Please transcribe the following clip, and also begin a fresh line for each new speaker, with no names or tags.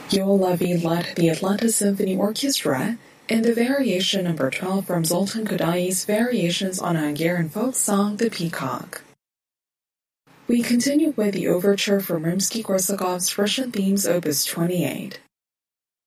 Yoel Levy led the Atlanta Symphony Orchestra in the Variation No. 12 from Zoltan Kodaly's Variations on a Hungarian folk song, The Peacock. We continue with the overture from Rimsky-Korsakov's Russian Themes Opus 28.